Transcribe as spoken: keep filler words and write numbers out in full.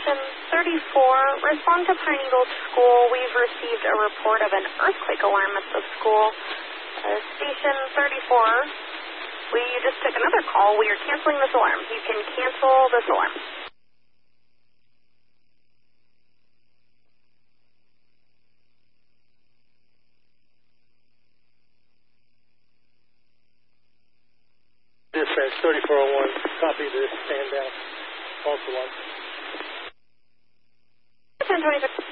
Station thirty-four, respond to Pine Gulch School. We've received a report of an earthquake alarm at the school. Uh, Station thirty-four, we just took another call. We are canceling this alarm. You can cancel this alarm. Dispatch thirty-four oh one, copy this, stand down, false alarm. ten twenty-six.